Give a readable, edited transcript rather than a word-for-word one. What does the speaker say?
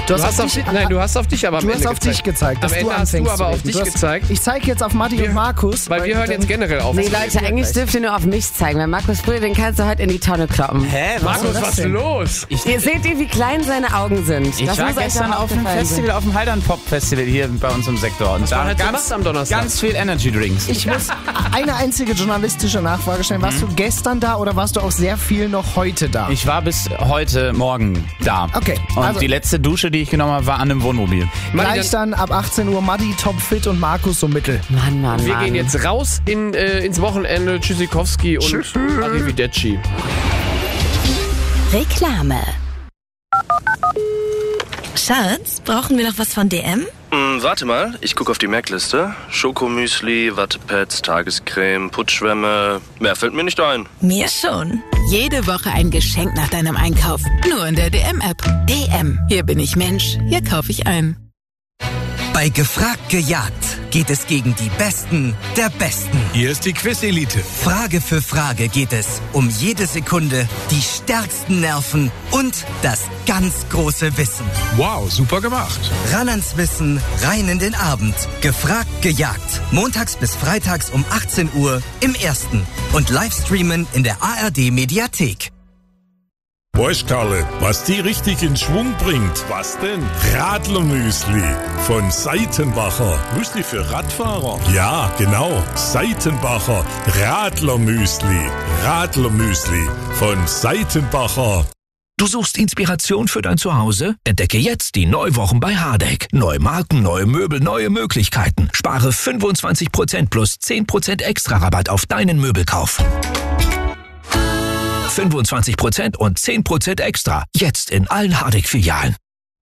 Du hast auf dich aber am Du Ende hast auf dich gezeigt, dass Am du Ende hast du anfängst aber zu auf reden. dich Du hast- gezeigt. Ich zeige jetzt auf Matti und Markus. Weil wir hören jetzt generell auf. Nee, Leute, eigentlich dürft ihr nur auf mich zeigen, weil Markus Brühl, den kannst du heute in die Tonne kloppen. Hä? Markus, das was ist denn? los? Ihr seht, wie klein seine Augen sind. Ich Das war muss euch gestern doch auf dem aufgefallen sein. Festival, auf dem Haldern Pop Festival hier bei uns im Sektor. Und man halt so macht am Donnerstag. Ganz viel Energy Drinks. Ich muss eine einzige journalistische Nachfrage stellen. Warst du gestern da oder warst du auch sehr viel noch heute da? Ich war bis heute Morgen da. Okay, Und also- die letzte Dusche, die ich genommen habe, war an einem Wohnmobil. Gleich dann ab 18 Uhr Matti topfit und Markus so mittel. Mann. Wir gehen jetzt raus ins Wochenende. Tschüssikowski und Arrivederci. Reklame. Schatz, brauchen wir noch was von DM? Warte mal, ich gucke auf die Merkliste. Schokomüsli, Wattepads, Tagescreme, Putzschwämme. Mehr fällt mir nicht ein. Mir schon. Jede Woche ein Geschenk nach deinem Einkauf. Nur in der DM-App. DM. Hier bin ich Mensch, hier kaufe ich ein. Bei Gefragt gejagt geht es gegen die Besten der Besten. Hier ist die Quiz-Elite. Frage für Frage geht es um jede Sekunde, die stärksten Nerven und das ganz große Wissen. Wow, super gemacht. Ran ans Wissen, rein in den Abend. Gefragt gejagt. Montags bis freitags um 18 Uhr im Ersten. Und Livestreamen in der ARD-Mediathek. Weißt Karle, was die richtig in Schwung bringt? Was denn? Radlermüsli von Seitenbacher. Müsli für Radfahrer? Ja, genau. Seitenbacher Radlermüsli. Radlermüsli von Seitenbacher. Du suchst Inspiration für dein Zuhause? Entdecke jetzt die Neuwochen bei Hardegg. Neue Marken, neue Möbel, neue Möglichkeiten. Spare 25% plus 10% extra Rabatt auf deinen Möbelkauf. 25% und 10% extra. Jetzt in allen Hardegg-Filialen.